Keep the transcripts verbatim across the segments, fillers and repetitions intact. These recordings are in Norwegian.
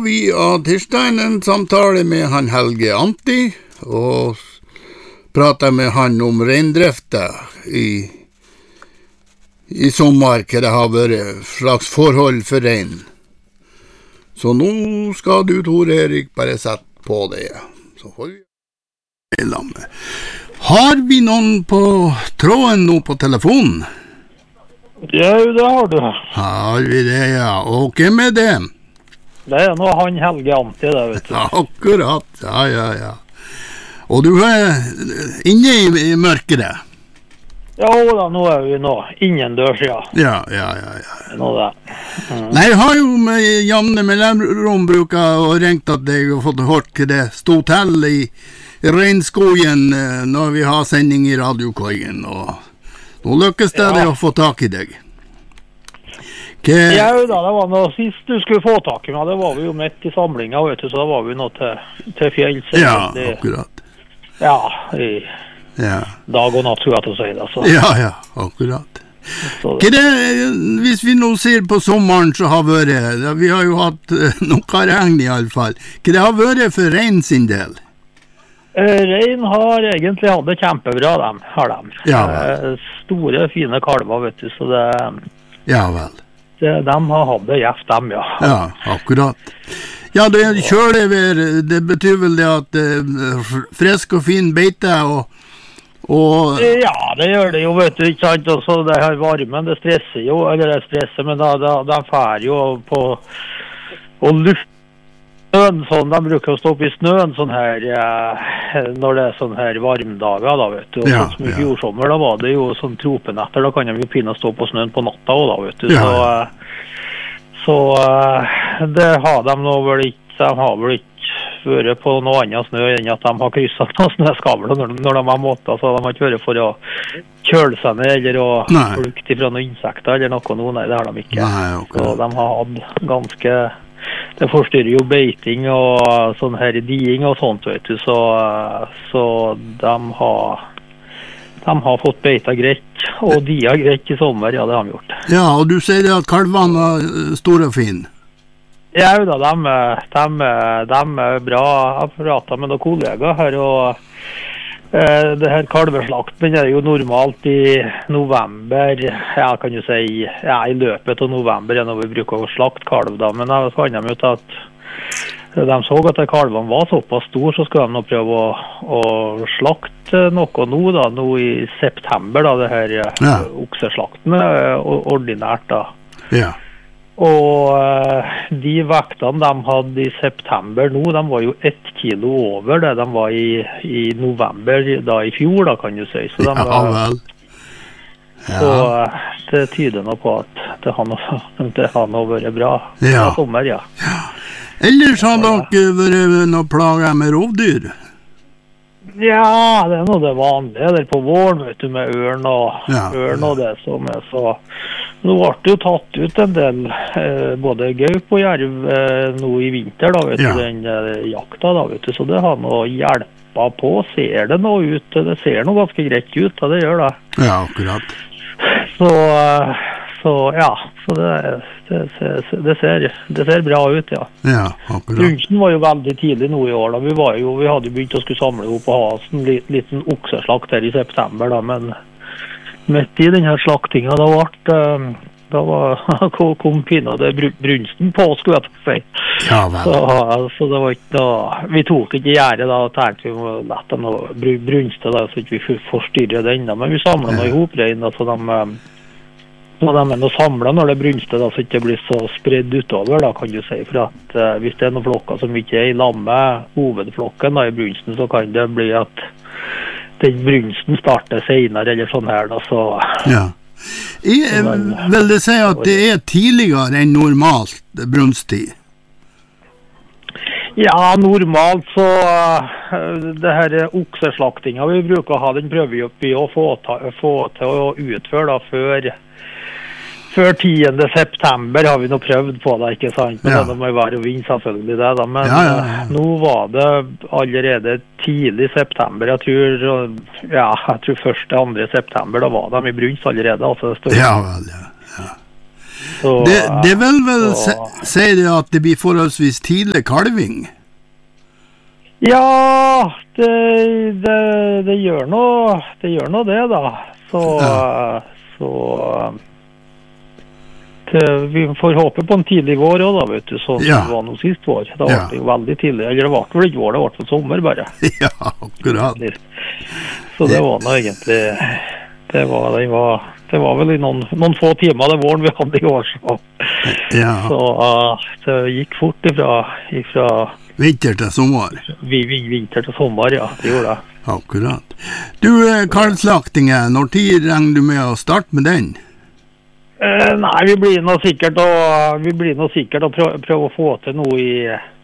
vi av tirsdagen en samtale med han Helge Anti, og pratet med han om reindrifta i, i sommer, hva det har vært slags forhold for rein. Så nå skal du, Tor Erik, bare sette på det. Så hold vi i lammet. Har vi noen på tråden nå på telefonen? Ja, det har du. Har vi det, ja. Og hvem er det? Det er nå han Helge Anti, det, vet du. Ja, akkurat, ja, ja, ja. Og du er inne i, i mørkere? Ja, da, nå er vi nå innendørs, ja. Ja, ja, ja, ja. Nå det. Mm. Nei, jeg har jo med jamne mellomrom bruket og ringt at jeg har fått hørt hva det stod til i regnskogen når vi har sending i radiokoien, og nå lykkes det, ja. Det å få tak i deg. Ke... Ja, da, det var noe sist du skulle få tak i meg, det var vi jo midt i samlingen, vet du, så da var vi nå til, til fjells. Ja, det... akkurat. Ja, i ja. Dag og natt, skulle jeg til å si det. Så. Ja, ja, akkurat. Hva det, hvis vi nå ser på sommeren så har vært, vi har jo hatt noe regn i alle fall, hva det har vært for rein sin del? Rein har egentlig hatt det kjempebra, dem, har de. Ja, store, fine kalver, vet du, så det... Ja, vel. Det, de har hatt det gjeft, dem, ja. Ja, akkurat. Ja, det er kjølevær, det betyr vel det at det er frisk og fin beite, og, og... Ja, det gjør det jo, vet du, ikke sant, og så det her varmen, det stresser jo, eller det stresser, men da, da, de fer jo på å lufte. Sånn, de bruker å stå opp i snøen sånn her, eh, når det er sånn her varmdager, da, vet du. Og ja, sånn som i ja. fjordsommer, da var det jo sånn tropenetter, da kan de jo pinne stå på snøen på natta også, da, vet du. Ja. Så, så det har de nå vel ikke, de har vel ikke vært på noe annet snø enn at de har krysset noen snøskavler når, når de har måttet, så de har ikke vært for å kjøle seg ned, eller å flukte fra noen insekter, eller noe noe, nei, det har de ikke. Nei, okay. Så de har hatt ganske... Det forstyrrer jo beiting og sånn her diing og sånt, vet du, så, så de har de har fått beita greit, og dia greit i sommer, ja, det har de gjort. Ja, og du sier det at kalvene var store og fine? Ja, da, de, de, de er bra. Jeg har pratet med noen kollegaer her, og eh, det her kalveslakten er jo normalt i november, ja, kan du si, ja, i løpet av november er når vi bruker å slakte kalv, da, men jeg fant dem ut at de så at kalvene var såpass stor, så skulle de nå prøve å, å slakte noe nå, da, nå i september, da, det her ja. Okseslakten ordinært, da. Ja. Og uh, de vektene de hadde i september nå, de var jo ett kilo over det de var i, i november da i fjor, da kan du si. Så de, ja, vel. Ja. Så uh, det tyder nå på at det har noe, det har noe vært bra ja. I sommer, ja. Ja. Ellers har dere vært noe plager med rovdyr? Ja, det er noe det vanlige der på våren, vet du, med ørn og, ja, ørn og ja. det som er så... Nå ble det jo tatt ut en del, eh, både gaup og jerv eh, nå i vinter, da, vet ja. Du, den eh, jakta, da, vet du, så det har noe hjelpa på, ser det nå ut, det ser noe ganske greit ut, da, det gjør det. Ja, akkurat. Så, så ja, så det, det, det, ser, det ser bra ut, ja. Ja, akkurat. Brunsten var jo veldig tidlig nå i år, da, vi, var jo, vi hadde jo begynt å skulle samle opp og ha en liten okseslakt her i september, da, men... Midt i denne slaktinga, da ble da var, kom pinadø brunsten på, skulle jeg si. Ja, vel. Så, så det var ikke noe, vi tok ikke gjerdet da, og tenkte vi må lette noe brunste da, så ikke vi forstyrrer den da, men vi samlet ja. Noe i hoprein da, så de, så de er noe samlet når det brunste da, så ikke det blir så spredd utover da, kan du si, for at uh, hvis det er noen flokker som ikke er i lamme, hovedflokken da, i brunsten, så kan det bli at den brunsten starter senere, eller sånn her da, så... Ja. Jeg vil det si at det er tidligere enn normalt brunsttid? Ja, normalt så det her okseslaktinga vi bruker å ha, den prøver vi opp i å få, ta, få til å utføre da, før, før tiende september har vi nå prøvd på det, ikke sant? Men ja. Det må jo være å vinne selvfølgelig det da, men ja, ja, ja. Nå var det allerede tidlig september, jeg tror, ja, jeg tror første, andre september, da var de i brunst allerede, altså det står. Ja, vel, ja, ja. Så, det, det vil vel så, si det at det blir forholdsvis tidlig kalving? Ja, det, det, det gjør noe, det gjør noe det da. Så, ja. så det, vi får håpe på en tidlig vår også da, vet du, sånn ja. Det var noe sist vår. Det var ja. Veldig tidlig, eller det var vel ikke vår, det var for sommer bare. Ja, akkurat. Så det var noe egentlig, det var, det var, det var vel i noen, noen få timer det våren vi hadde i år. Så, ja. så uh, det gikk fort ifra, ifra vinter til sommer. Vi, vi, vinter til sommer, ja, det gjorde det. Akkurat. Du, kalvslaktingen, når tid regner du med å starte med den? Eh, nei, vi blir nå sikkert å, vi blir nå sikkert å prøve, prøve å få til noe i,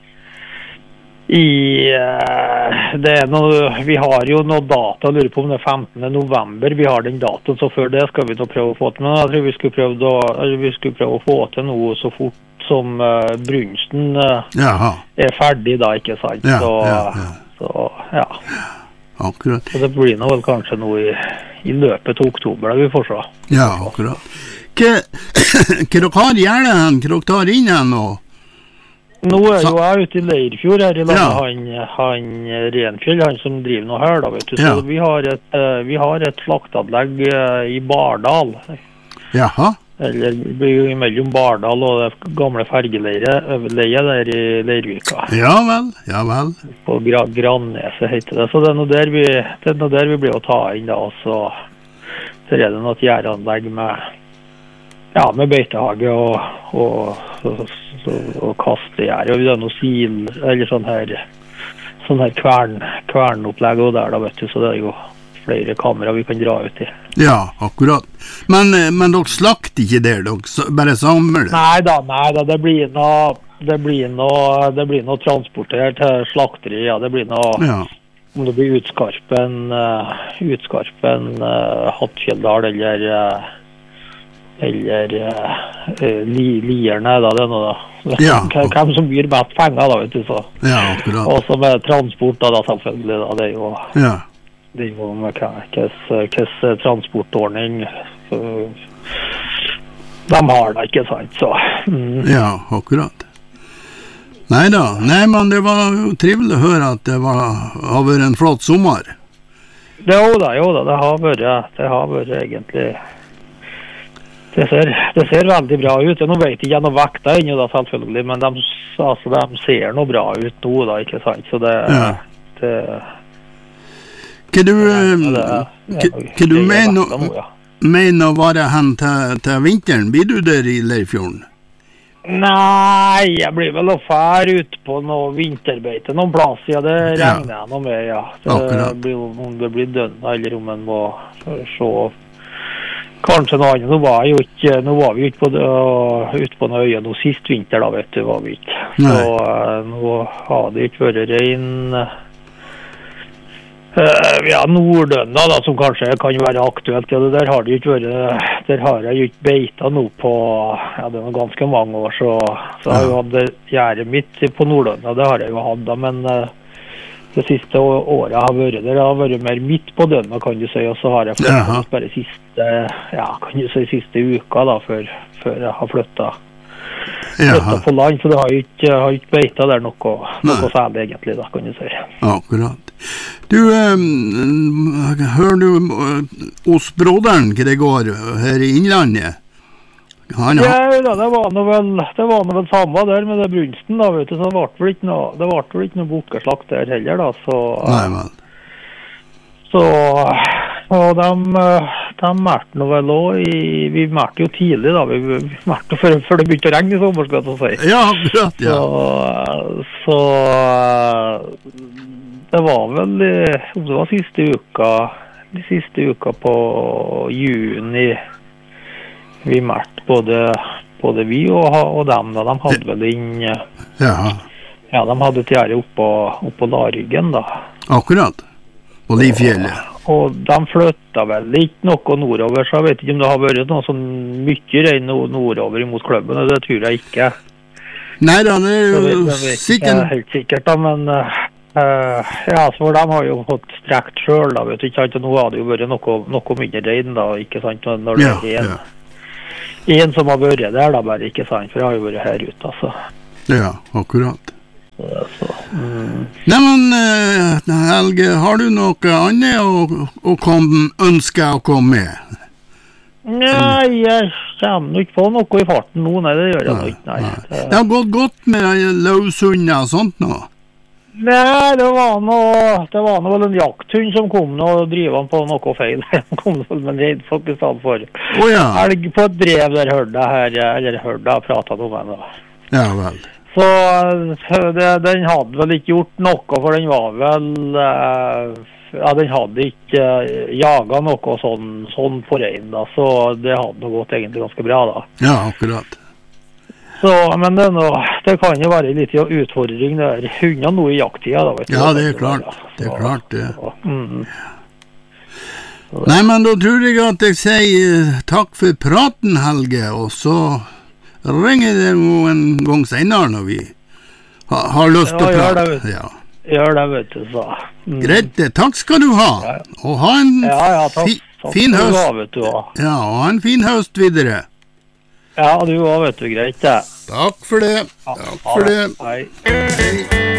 i uh, det er noe, vi har jo noe data, jeg lurer på om det er femtende november, vi har den datoen, så før det skal vi nå prøve å få til, men jeg tror vi skulle prøve, da, vi skulle prøve å få til noe så fort som uh, brunsten uh, er ferdig da, ikke sant? Ja, så, ja, ja. så ja. Akkurat. Så det blir nå vel kanskje noe i, i løpet til oktober, da vi får se. Ja, akkurat. Hva dere har gjerne hen? Hva dere tar inn hen nå? Nå er jo jeg ute i Leirfjord her i landet, ja. han, han Renfjell, han som driver noe her da, vet du. Så ja. vi, har et, uh, vi har et slakteanlegg uh, i Bardal. Jaha. Eller det blir jo mellom Bardal og det gamle fergeleiet der i Leirvika. Ja vel, ja vel. På Gra Granneset heter det. Så det er noe der vi, det er noe der vi blir å ta inn da. Så er det noe gjæranlegg med, ja, med beitehage og, og, og, og, og kastegjær. Og det er noe sil, eller sånn her, sånn her kvern, kvernopplegg og der da, vet du. Så det er jo flere kamera vi kan dra ut i. Ja, akkurat. Men, men dere slakter ikke der, dere bare samler det? Nei da, nei da, det blir noe, det blir noe, det blir noe transportert til slakteri, ja, det blir noe, ja. Om det blir Utskarpen, uh, Utskarpen, uh, Hattfjelldal, eller, uh, eller uh, li, Lierne, da, det er noe da. Ja. Hvem som byr mest penger da, vet du, så. Ja, akkurat. Og så med transport da, da selvfølgelig, da, det er jo... Ja. Det er jo med hvilken transportordning de har da, ikke sant, så. Mm. Ja, akkurat. Neida, nei, men det var jo trivelig å høre at det var, har vært en flott sommer. Det jo da, jo da, det har vært, det har vært egentlig, det ser, det ser veldig bra ut. Nå vet jeg ikke noe vekta inn da, selvfølgelig, men de, altså, de ser noe bra ut nå da, ikke sant, så det, ja. det Hva du, hva du mener, mener å være hen til, til vinteren? Blir du der i Leirfjorden? Nei, jeg blir vel å fære ut på noe vinterbeite, noen plass, ja, det regner jeg noe med, ja. Det blir, om det blir dønna, eller om en må se kanskje noe annet. Nå var, jeg jo ikke, nå var vi jo ikke på, uh, ute på noe øye nå sist vinter, da, vet du, var vi ikke. Så uh, nå har det ikke vært regn. Uh, ja, Nordønna da, som kanskje kan være aktuelt, ja, det der har det ikke vært, der har jeg jo ikke beita nå på, ja, det var ganske mange år, så, så har jeg jo hatt gjerdet mitt på Nordønna, det har jeg jo hatt da, men uh, det siste året jeg har vært der, jeg har vært mer midt på dønna, kan du si, og så har jeg flyttet bare siste, ja, kan du si, siste uka da, før, før jeg har flyttet. Flyttet på land, så det har ikke, har ikke beita der noe, noe særlig egentlig da, kan du si. Akkurat. Du, um, hører du uh, hos broderen hva det går her i Innlandet? Han, ja, da, det var noe vel, det var noe vel samme der med det brunsten da, vet du, så det ble vel ikke noe, det ble vel ikke noe bukkeslakt der heller da, så... Nei, vel. Så, og de, de mærte noe vel også i, vi mærte jo tidlig da, vi, vi mærte før, før det begynte å regne i sommer, skal jeg si. Ja, akkurat, ja. Så, så det var vel, om det var siste uka, de siste uka på juni, vi mærte både, både vi og, og dem da, de hadde vel inn, ja, ja, de hadde et gjerde oppå, oppå Laryggen da. Akkurat. Og Livfjellet. Og, og de flyttet vel ikke noe nordover, så jeg vet ikke om det har vært noe sånn mye regn nordover imot klubben, og det tror jeg ikke. Nei da, det er jo vet, sikkert. Ikke helt sikkert da, men uh, ja, så de har jo fått strekt selv da, vet du ikke, nå har det jo vært noe, noe mindre regn da, ikke sant, når det ja, er en. Ja. en som har vært der da, bare ikke sant, for jeg har jo vært her ute, altså. Ja, akkurat. Så, så, mm. Nei, men uh, Helge, har du noe annet å, å komme, ønske å komme med? Nei, jeg kommer ikke på noe i farten nå, nei, det gjør jeg nei, ikke, nei. nei. Det har gått godt med løshunder og sånt nå? Nei, det var noe, det var noe vel en jakthund som kom nå og driver han på noe feil. Han kom vel med en reidfokk i stedet for. Å ja. Elg på et brev der hørte jeg her, eller hørte jeg pratet om henne. Ja vel. Så det, den hadde vel ikke gjort noe, for den var vel, ja, den hadde ikke jaget noe sånn, sånn på rein da, så det hadde noe gått egentlig ganske bra da. Ja, akkurat. Så, men det, nå, det kan jo være litt utfordring der. Hunder nå i jakttida da, vet du. Ja, det er klart. Det er klart det. Så, mm. Nei, men da tror jeg at jeg sier takk for praten, Helge, og så ringer det en gang senere når vi ha, har lyst til ja, å prate. Gjør det, ja, gjør det, vet du, så. Mm. Greit, takk skal du ha. Ja, ja. Og ha en ja, ja, takk, fi, takk fin høst. Ha, vet du, ja, og ha en fin høst videre. Ja, du også, vet du, greit det. Takk for det. Takk for det. Hei.